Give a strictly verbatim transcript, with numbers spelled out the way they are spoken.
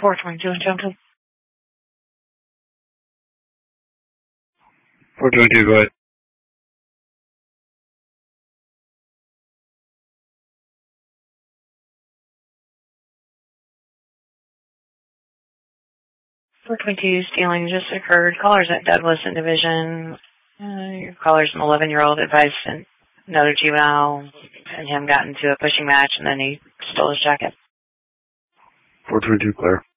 four twenty-two in Junction. four twenty-two, go ahead. four twenty-two stealing just occurred. Callers at Douglas in Division. Uh, your caller's an eleven-year-old advised another juvenile and him got into a pushing match and then he stole his jacket. four twenty-two, clear.